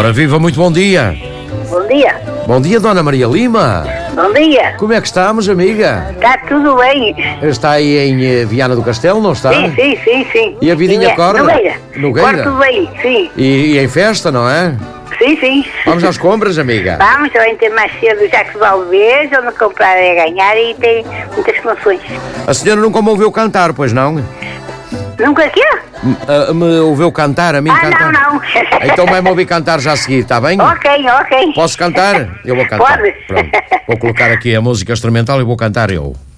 Ora, viva, muito bom dia. Bom dia. Bom dia, Dona Maria Lima. Bom dia. Como é que estamos, amiga? Está tudo bem? Está aí em Viana do Castelo, não está? Sim. E a vidinha corre? Nogueira. Corre bem, sim. E em festa, não é? Sim. Vamos às compras, amiga? Vamos, também ter mais cedo já que talvez, onde comprar é ganhar e tem muitas promoções. A senhora nunca me ouviu cantar, pois não? Nunca quê? Me ouviu cantar, a mim cantar? Não. Então vai-me ouvir cantar já a seguir, está bem? Ok. Posso cantar? Eu vou cantar. Pode. Pronto. Vou colocar aqui a música instrumental e vou cantar eu.